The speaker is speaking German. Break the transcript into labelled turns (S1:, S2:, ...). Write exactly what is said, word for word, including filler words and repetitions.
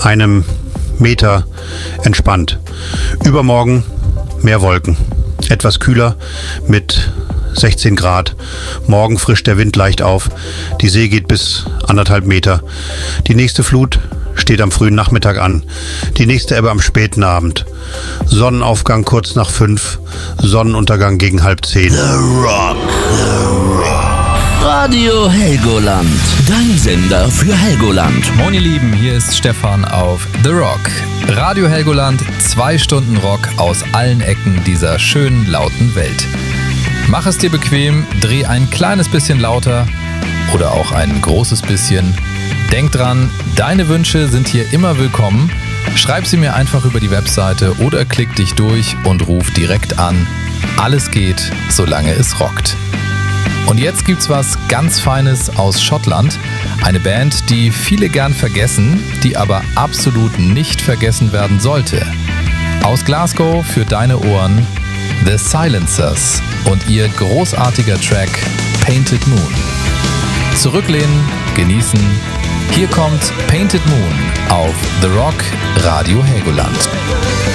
S1: einem Meter entspannt. Übermorgen mehr Wolken. Etwas kühler mit sechzehn Grad. Morgen frischt der Wind leicht auf. Die See geht bis anderthalb Meter. Die nächste Flut steht am frühen Nachmittag an. Die nächste Ebbe am späten Abend. Sonnenaufgang kurz nach fünf. Sonnenuntergang gegen halb zehn.
S2: The Rock. The Rock. Radio Helgoland. Dein Sender für Helgoland.
S3: Moin ihr Lieben, hier ist Stefan auf The Rock. Radio Helgoland, zwei Stunden Rock aus allen Ecken dieser schönen, lauten Welt. Mach es dir bequem, dreh ein kleines bisschen lauter oder auch ein großes bisschen. Denk dran, deine Wünsche sind hier immer willkommen. Schreib sie mir einfach über die Webseite oder klick dich durch und ruf direkt an. Alles geht, solange es rockt. Und jetzt gibt's was ganz Feines aus Schottland. Eine Band, die viele gern vergessen, die aber absolut nicht vergessen werden sollte. Aus Glasgow für deine Ohren The Silencers und ihr großartiger Track Painted Moon. Zurücklehnen, genießen. Hier kommt Painted Moon auf The Rock Radio Helgoland.